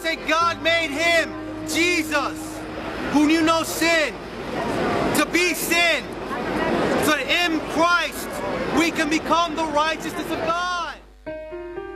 say God made him, Jesus, who knew no sin, to be sin, so that in Christ we can become the righteousness of God.